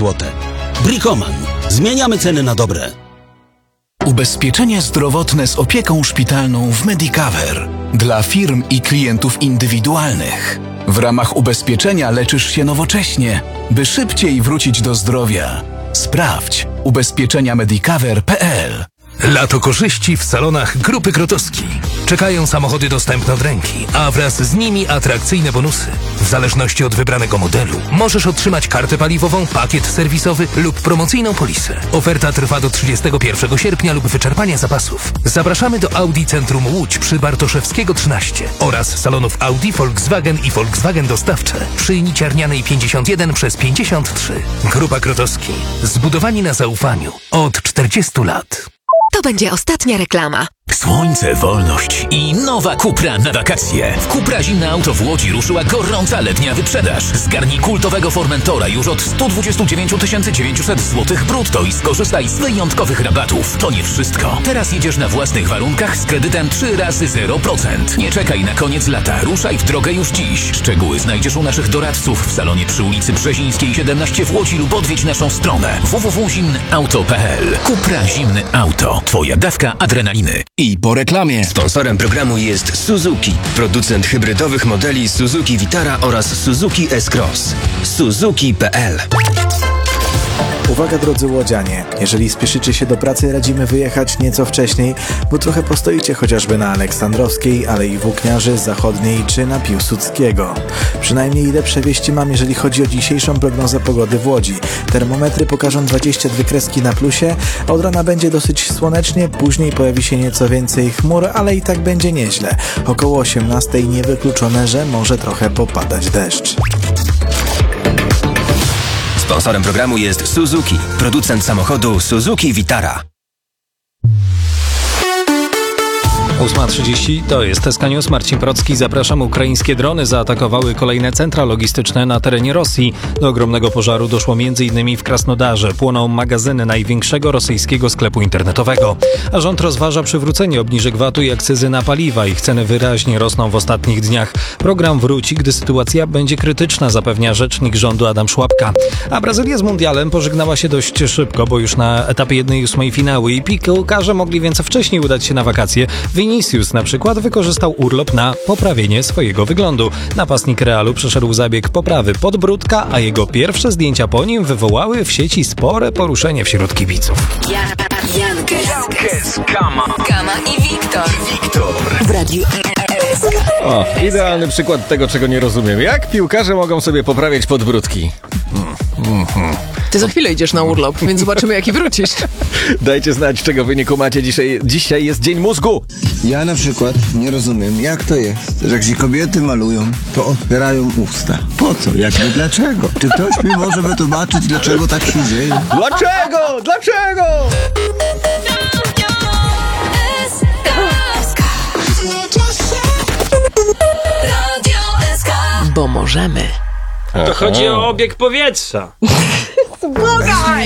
zł. Bricoman. Zmieniamy ceny na dobre. Ubezpieczenie zdrowotne z opieką szpitalną w Medicover. Dla firm i klientów indywidualnych. W ramach ubezpieczenia leczysz się nowocześnie, by szybciej wrócić do zdrowia. Sprawdź ubezpieczeniamedicover.pl. Lato korzyści w salonach Grupy Krotowski. Czekają samochody dostępne od ręki, a wraz z nimi atrakcyjne bonusy. W zależności od wybranego modelu możesz otrzymać kartę paliwową, pakiet serwisowy lub promocyjną polisę. Oferta trwa do 31 sierpnia lub wyczerpania zapasów. Zapraszamy do Audi Centrum Łódź przy Bartoszewskiego 13 oraz salonów Audi, Volkswagen i Volkswagen Dostawcze przy Niciarnianej 51 przez 53. Grupa Krotowski. Zbudowani na zaufaniu od 40 lat. To będzie ostatnia reklama. Słońce, wolność i nowa Cupra na wakacje. W Cupra Zimne Auto w Łodzi ruszyła gorąca letnia wyprzedaż. Zgarnij kultowego Formentora już od 129 900 zł brutto i skorzystaj z wyjątkowych rabatów. To nie wszystko. Teraz jedziesz na własnych warunkach z kredytem 3 razy 0%. Nie czekaj na koniec lata. Ruszaj w drogę już dziś. Szczegóły znajdziesz u naszych doradców w salonie przy ulicy Brzezińskiej 17 w Łodzi lub odwiedź naszą stronę www.zimnyauto.pl. Cupra Zimne Auto. Twoja dawka adrenaliny. I po reklamie. Sponsorem programu jest Suzuki, producent hybrydowych modeli Suzuki Vitara oraz Suzuki S-Cross. Suzuki.pl. Uwaga drodzy łodzianie, jeżeli spieszycie się do pracy, radzimy wyjechać nieco wcześniej, bo trochę postoicie chociażby na Aleksandrowskiej, Alei Włókniarzy Zachodniej czy na Piłsudskiego. Przynajmniej lepsze wieści mam, jeżeli chodzi o dzisiejszą prognozę pogody w Łodzi. Termometry pokażą 22 kreski na plusie, a od rana będzie dosyć słonecznie, później pojawi się nieco więcej chmur, ale i tak będzie nieźle. Około 18 niewykluczone, że może trochę popadać deszcz. Sponsorem programu jest Suzuki, producent samochodu Suzuki Vitara. 8:30 to jest SK News. Marcin Procki. Zapraszam. Ukraińskie drony zaatakowały kolejne centra logistyczne na terenie Rosji. Do ogromnego pożaru doszło m.in. w Krasnodarze. Płoną magazyny największego rosyjskiego sklepu internetowego. A rząd rozważa przywrócenie obniżek VAT-u i akcyzy na paliwa. Ich ceny wyraźnie rosną w ostatnich dniach. Program wróci, gdy sytuacja będzie krytyczna, zapewnia rzecznik rządu Adam Szłapka. A Brazylia z mundialem pożegnała się dość szybko, bo już na etapie 1/8 finały i piłkarze mogli więc wcześniej udać się na wakacje. Vinicius na przykład wykorzystał urlop na poprawienie swojego wyglądu. Napastnik Realu przeszedł zabieg poprawy podbródka, a jego pierwsze zdjęcia po nim wywołały w sieci spore poruszenie wśród kibiców. Jankes, Gama i Wiktor w Radiu SK. O, idealny przykład tego, czego nie rozumiem. Jak piłkarze mogą sobie poprawiać podbródki? Ty za chwilę idziesz na urlop, więc zobaczymy, jaki wrócisz. Dajcie znać, czego wy nie kumacie. Dzisiaj jest Dzień Mózgu. Ja na przykład nie rozumiem, jak to jest, że gdzie kobiety malują, to otwierają usta. Po co? Jakby dlaczego? Czy ktoś mi może wytłumaczyć, dlaczego tak się dzieje? Dlaczego? Dlaczego? Bo możemy. To chodzi o obieg powietrza. Błagaj!